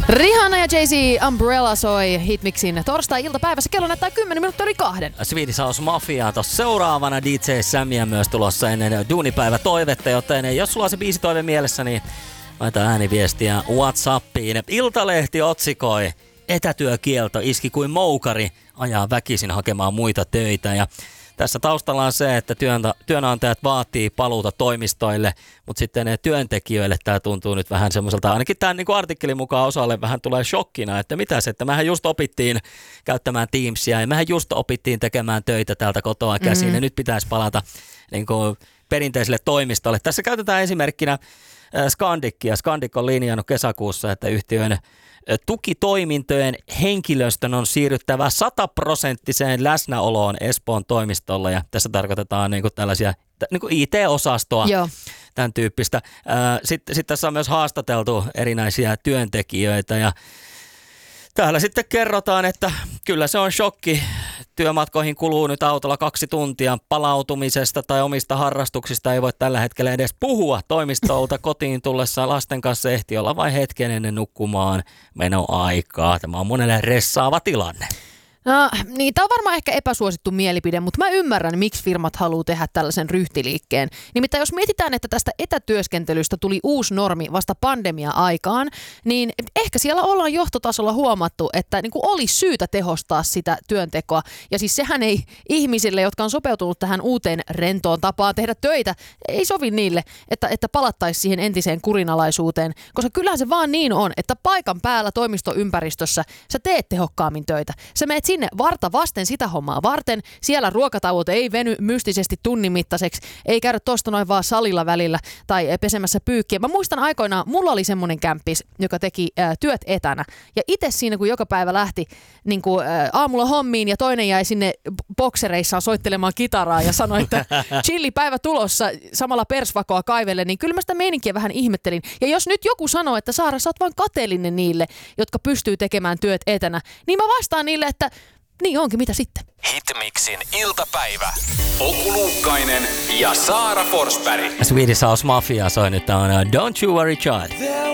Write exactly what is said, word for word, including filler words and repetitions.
Rihanna ja Jay-Z Umbrella soi Hitmixin torstai-iltapäivässä. Kello näyttää kymmenen minuuttia yli kahden. Swedish House Mafia tuossa seuraavana D J Samia myös tulossa ennen duunipäivä toivetta, joten jos sulla on se biisi toive mielessä, niin laita ääniviestiä WhatsAppiin. Iltalehti otsikoi: etätyökielto iski kuin moukari, ajaa väkisin hakemaan muita töitä. Ja tässä taustalla on se, että työnantajat vaatii paluuta toimistoille, mutta sitten ne työntekijöille tämä tuntuu nyt vähän semmoiselta, ainakin tämän niin kuin artikkelin mukaan osalle vähän tulee shokkina, että mitä se, että mehän just opittiin käyttämään Teamsia ja mehän just opittiin tekemään töitä täältä kotoa käsin, mm-hmm. ja nyt pitäisi palata niin kuin perinteiselle toimistolle. Tässä käytetään esimerkkinä Scandicia. Scandic on linjannut kesäkuussa, että yhtiön tukitoimintojen henkilöstön on siirryttävä sataprosenttiseen läsnäoloon Espoon toimistolla, ja tässä tarkoitetaan niin kuin tällaisia niin kuin I T-osastoa, Joo. tämän tyyppistä. Sitten sit tässä on myös haastateltu erinäisiä työntekijöitä, ja täällä sitten kerrotaan, että kyllä se on shokki. Työmatkoihin kuluu nyt autolla kaksi tuntia. Palautumisesta tai omista harrastuksista ei voi tällä hetkellä edes puhua. Toimistolta kotiin tullessa lasten kanssa ehti olla vain hetken ennen nukkumaan menoaikaa. Tämä on monelle ressaava tilanne. No, niin, tämä on varmaan ehkä epäsuosittu mielipide, mutta mä ymmärrän, miksi firmat haluaa tehdä tällaisen ryhtiliikkeen. Nimittäin jos mietitään, että tästä etätyöskentelystä tuli uusi normi vasta pandemia-aikaan, niin ehkä siellä ollaan johtotasolla huomattu, että niin kuin olisi syytä tehostaa sitä työntekoa. Ja siis sehän ei ihmisille, jotka on sopeutunut tähän uuteen rentoon tapaan tehdä töitä, ei sovi niille, että, että palattaisiin siihen entiseen kurinalaisuuteen. Koska kyllähän se vaan niin on, että paikan päällä toimistoympäristössä sä teet tehokkaammin töitä. Sä meet sinne varta vasten sitä hommaa varten. Siellä ruokatauot ei veny mystisesti tunnin mittaiseksi. Ei käydä tuosta noin vaan salilla välillä tai pesemässä pyykkiä. Mä muistan aikoinaan, mulla oli semmoinen kämppis, joka teki ää, työt etänä. Ja itse siinä, kun joka päivä lähti niin kuin, ää, aamulla hommiin ja toinen jäi sinne boksereissaan soittelemaan kitaraa ja sanoi, että chillipäivä tulossa samalla persvakoa kaivelle, niin kyllä mä sitä meininkiä vähän ihmettelin. Ja jos nyt joku sanoo, että Saara, sä oot vaan kateellinen niille, jotka pystyy tekemään työt etänä, niin mä vastaan niille, että niin onkin, mitä sitten? Hitmixin iltapäivä. Oku Luukkainen ja Saara Forsberg. Swedish House Mafia soi nyt on Don't You Worry Child.